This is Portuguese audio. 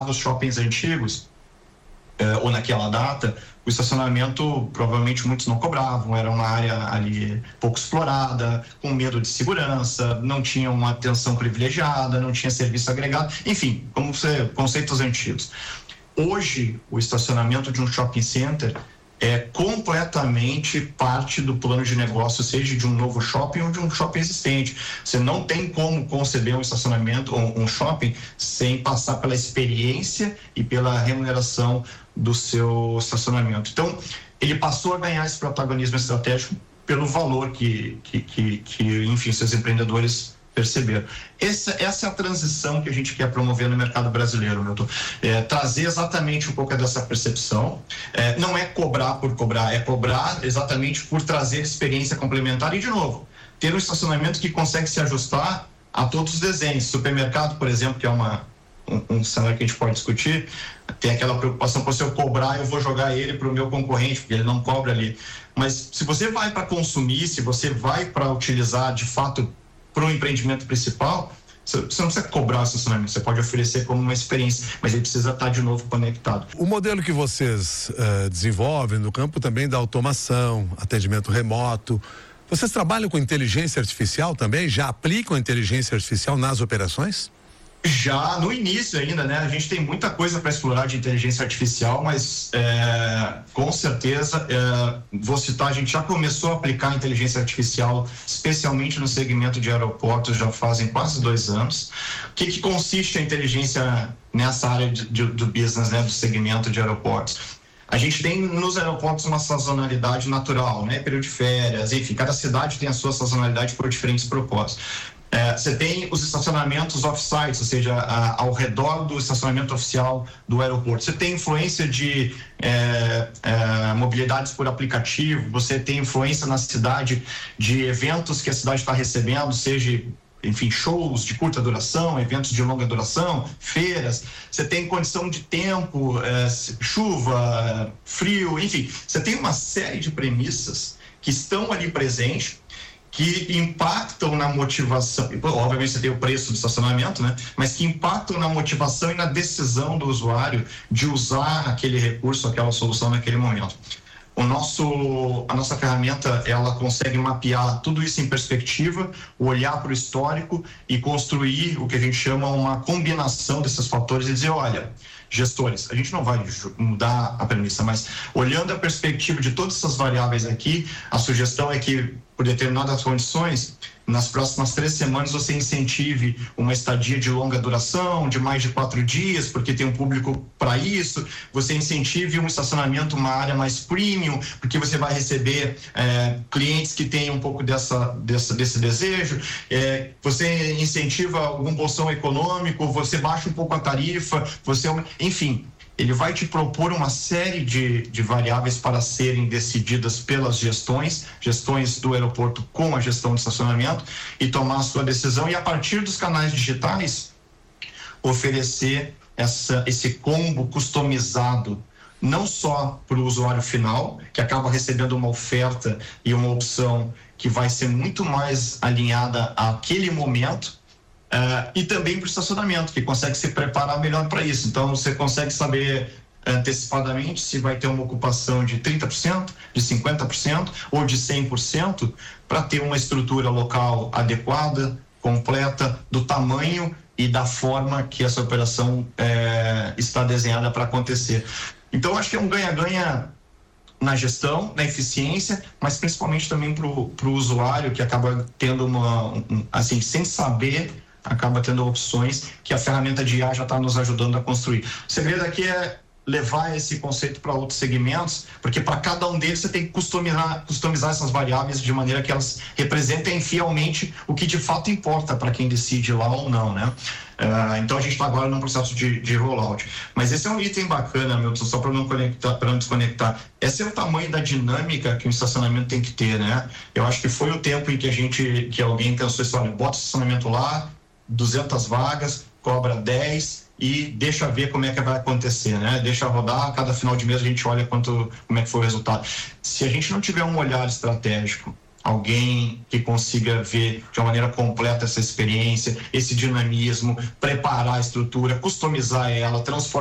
os shoppings antigos, ou naquela data, o estacionamento provavelmente muitos não cobravam, era uma área ali pouco explorada, com medo de segurança, não tinha uma atenção privilegiada, não tinha serviço agregado, enfim, conceitos antigos. Hoje, o estacionamento de um shopping center é completamente parte do plano de negócio, seja de um novo shopping ou de um shopping existente. Você não tem como conceber um estacionamento ou um shopping sem passar pela experiência e pela remuneração do seu estacionamento. Então, ele passou a ganhar esse protagonismo estratégico pelo valor que enfim, seus empreendedores perceberam. Essa é a transição que a gente quer promover no mercado brasileiro, Milton. Trazer exatamente um pouco dessa percepção. Não é cobrar por cobrar, é cobrar exatamente por trazer experiência complementar e, de novo, ter um estacionamento que consegue se ajustar a todos os desenhos. Supermercado, por exemplo, que é um cenário que a gente pode discutir, tem aquela preocupação, se eu cobrar, eu vou jogar ele para o meu concorrente, porque ele não cobra ali. Mas se você vai para consumir, se você vai para utilizar, de fato, para o empreendimento principal, você não precisa cobrar o estacionamento, você pode oferecer como uma experiência, mas ele precisa estar de novo conectado. O modelo que vocês desenvolvem no campo também da automação, atendimento remoto, vocês trabalham com inteligência artificial também? Já aplicam inteligência artificial nas operações? Já no início ainda, né? A gente tem muita coisa para explorar de inteligência artificial, mas com certeza, vou citar, a gente já começou a aplicar inteligência artificial, especialmente no segmento de aeroportos, já fazem quase 2 anos. O que consiste a inteligência nessa área do business, né? Do segmento de aeroportos? A gente tem nos aeroportos uma sazonalidade natural, né? Período de férias, enfim, cada cidade tem a sua sazonalidade por diferentes propósitos. Você tem os estacionamentos off-site, ou seja, ao redor do estacionamento oficial do aeroporto. Você tem influência de mobilidades por aplicativo, você tem influência na cidade de eventos que a cidade está recebendo, seja, enfim, shows de curta duração, eventos de longa duração, feiras. Você tem condição de tempo, chuva, frio, enfim. Você tem uma série de premissas que estão ali presentes, que impactam na motivação, obviamente você tem o preço do estacionamento, né? Mas que impactam na motivação e na decisão do usuário de usar aquele recurso, aquela solução naquele momento. A nossa ferramenta, ela consegue mapear tudo isso em perspectiva, olhar para o histórico e construir o que a gente chama uma combinação desses fatores e dizer, olha, gestores, a gente não vai mudar a premissa, mas olhando a perspectiva de todas essas variáveis aqui, a sugestão é que, por determinadas condições, nas próximas 3 semanas você incentive uma estadia de longa duração, de mais de 4 dias, porque tem um público para isso. Você incentive um estacionamento, uma área mais premium, porque você vai receber clientes que têm um pouco desse desejo. Você incentiva algum bolsão econômico, você baixa um pouco a tarifa, enfim. Ele vai te propor uma série de variáveis para serem decididas pelas gestões do aeroporto com a gestão de estacionamento e tomar a sua decisão e, a partir dos canais digitais, oferecer esse combo customizado, não só para o usuário final, que acaba recebendo uma oferta e uma opção que vai ser muito mais alinhada àquele momento, e também para o estacionamento, que consegue se preparar melhor para isso. Então, você consegue saber antecipadamente se vai ter uma ocupação de 30%, de 50% ou de 100%, para ter uma estrutura local adequada, completa, do tamanho e da forma que essa operação está desenhada para acontecer. Então, acho que é um ganha-ganha na gestão, na eficiência, mas principalmente também para o usuário, que acaba tendo assim, sem saber, acaba tendo opções que a ferramenta de IA já está nos ajudando a construir. O segredo aqui é levar esse conceito para outros segmentos, porque para cada um deles você tem que customizar essas variáveis de maneira que elas representem fielmente o que de fato importa para quem decide ir lá ou não, né? Então a gente está agora num processo de rollout. Mas esse é um item bacana, Milton, só para não desconectar. Esse é o tamanho da dinâmica que o estacionamento tem que ter, né? Eu acho que foi o tempo em que alguém pensou assim, olha, bota o estacionamento lá, 200 vagas, cobra 10 e deixa ver como é que vai acontecer, né? Deixa rodar, cada final de mês a gente olha como é que foi o resultado. Se a gente não tiver um olhar estratégico alguém que consiga ver de uma maneira completa essa experiência, esse dinamismo, preparar a estrutura, customizar ela, transformar